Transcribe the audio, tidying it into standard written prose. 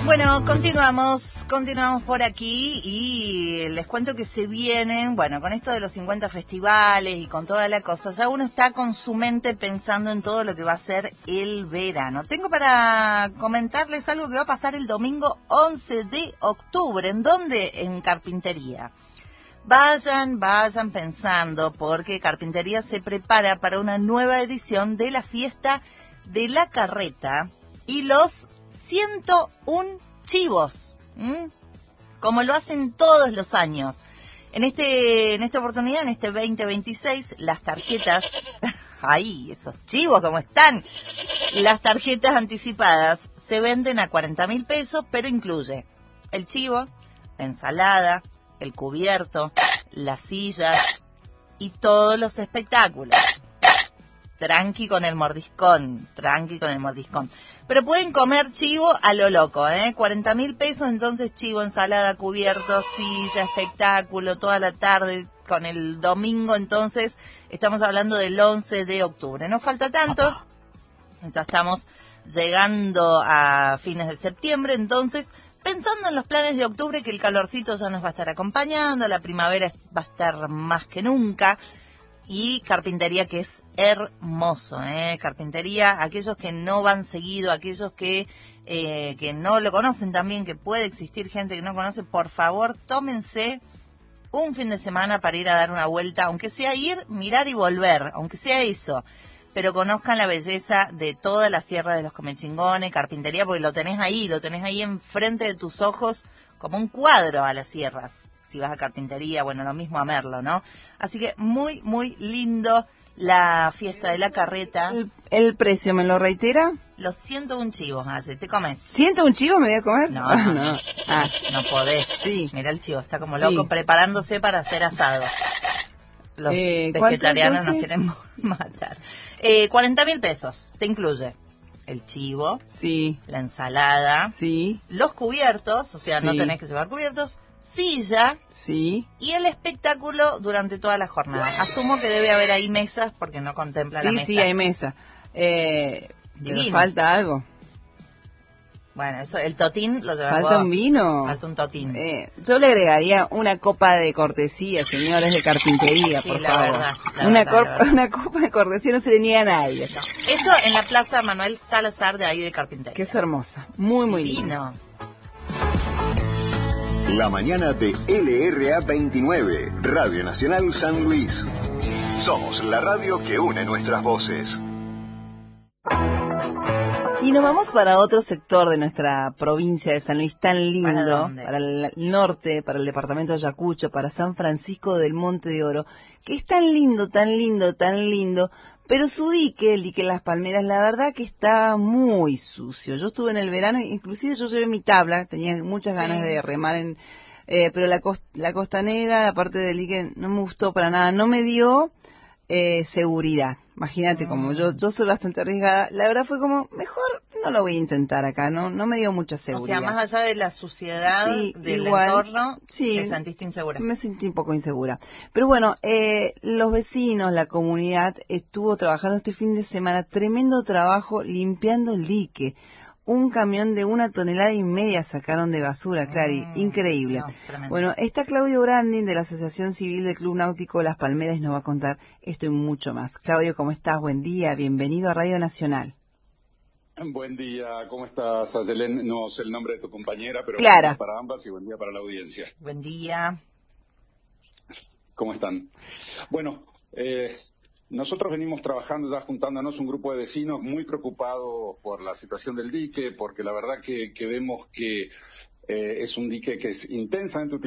Bueno, continuamos por aquí y les cuento que se vienen, bueno, con esto de los 50 festivales y con toda la cosa, ya uno está con su mente pensando en todo lo que va a ser el verano. Tengo para comentarles algo que va a pasar el domingo 11 de octubre. ¿En dónde? En Carpintería. Vayan pensando, porque Carpintería se prepara para una nueva edición de la fiesta de la carreta y los 101 chivos, como lo hacen todos los años. En esta oportunidad, en este 2026, las tarjetas, ¡ay, esos chivos cómo están! Las tarjetas anticipadas se venden a 40.000 pesos, pero incluye el chivo, la ensalada, el cubierto, las sillas y todos los espectáculos. Tranqui con el mordiscón. Pero pueden comer chivo a lo loco, 40.000 pesos, entonces chivo, ensalada, cubierto, silla, espectáculo, toda la tarde, con el domingo, entonces estamos hablando del 11 de octubre. No falta tanto, ya estamos llegando a fines de septiembre, entonces pensando en los planes de octubre, que el calorcito ya nos va a estar acompañando, la primavera va a estar más que nunca. Y Carpintería, que es hermoso, Carpintería, aquellos que no van seguido, aquellos que no lo conocen también, que puede existir gente que no conoce, por favor, tómense un fin de semana para ir a dar una vuelta, aunque sea ir, mirar y volver, aunque sea eso, pero conozcan la belleza de toda la Sierra de los Comechingones, Carpintería, porque lo tenés ahí enfrente de tus ojos, como un cuadro a las sierras. Si vas a Carpintería, bueno, lo mismo a Merlo, ¿no? Así que muy, muy lindo la fiesta de la carreta. ¿El precio me lo reitera? Los 101 chivos, Aye, ¿te comes? ¿101 chivos me voy a comer? No. No podés. Sí. Mira el chivo, está como loco preparándose para hacer asado. Los vegetarianos nos quieren matar. 40.000 pesos, te incluye el chivo, la ensalada, los cubiertos, o sea, no tenés que llevar cubiertos, silla y el espectáculo durante toda la jornada. Asumo que debe haber ahí mesas porque no contempla la mesa. Sí, hay mesa. Pero falta algo. Bueno, eso, el totín lo llevamos. Falta un vino. Falta un totín. Yo le agregaría una copa de cortesía, señores de Carpintería, por favor. Una copa de cortesía no se le niega a nadie. No. Esto en la Plaza Manuel Salazar de ahí de Carpintería. Que es hermosa, muy, muy linda. La mañana de LRA 29, Radio Nacional San Luis. Somos la radio que une nuestras voces. Y nos vamos para otro sector de nuestra provincia de San Luis tan lindo, para el norte, para el departamento de Ayacucho, para San Francisco del Monte de Oro, que es tan lindo, pero su dique, el dique Las Palmeras, la verdad que está muy sucio. Yo estuve en el verano, inclusive yo llevé mi tabla, tenía muchas ganas de remar pero la costanera, la parte del dique no me gustó para nada, no me dio seguridad. Imagínate, como yo soy bastante arriesgada, la verdad fue como, mejor no lo voy a intentar acá, no me dio mucha seguridad. O sea, más allá de la suciedad del entorno, ¿te sentiste insegura? Me sentí un poco insegura. Pero bueno, los vecinos, la comunidad estuvo trabajando este fin de semana, tremendo trabajo limpiando el dique. Un camión de 1,5 toneladas sacaron de basura, Clary, increíble. No, bueno, está Claudio Brandin de la Asociación Civil del Club Náutico Las Palmeras y nos va a contar esto y mucho más. Claudio, ¿cómo estás? Buen día, bienvenido a Radio Nacional. Buen día, ¿cómo estás, Ayelen? No sé el nombre de tu compañera, pero Clara. Buen día para ambas y buen día para la audiencia. Buen día. ¿Cómo están? Bueno, nosotros venimos trabajando ya juntándonos un grupo de vecinos muy preocupados por la situación del dique, porque la verdad que vemos que es un dique que es intensamente utilizado